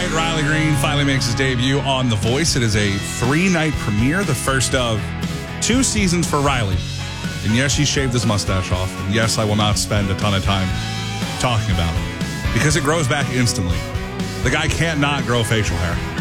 tonight, Riley Green finally makes his debut on The Voice. It is a 3-night premiere, the first of 2 seasons for Riley. And yes, he shaved his mustache off. And yes, I will not spend a ton of time talking about it because it grows back instantly. The guy can't not grow facial hair.